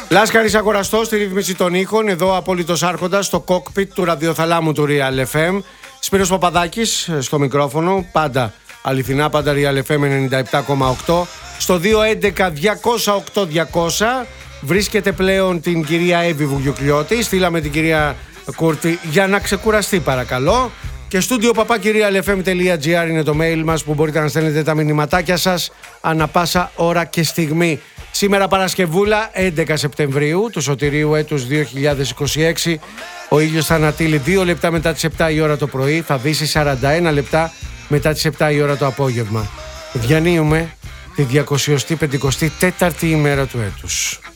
Λάσκαρης Αγοραστός στη ρύθμιση των ήχων. Εδώ απόλυτος άρχοντας στο κόκπιτ του ραδιοθαλάμου του Real FM. Σπύρος Παπαδάκης στο μικρόφωνο. Πάντα αληθινά, πάντα Real FM 97,8. Στο 211-208-200 βρίσκεται πλέον την κυρία Εύη Βουγιουκλιώτη. Στείλαμε την κυρία Κούρτη για να ξεκουραστεί, παρακαλώ. Και στούντιο papakirialfm.gr είναι το mail μας που μπορείτε να στέλνετε τα μηνυματάκια σας ανά πάσα ώρα και στιγμή. Σήμερα Παρασκευούλα 11 Σεπτεμβρίου του σωτηρίου έτους 2026. Ο ήλιος θα ανατείλει 2 λεπτά μετά τις 7 η ώρα το πρωί, θα δύσει 41 λεπτά μετά τις 7 η ώρα το απόγευμα. Διανύουμε τη 254η ημέρα του έτους.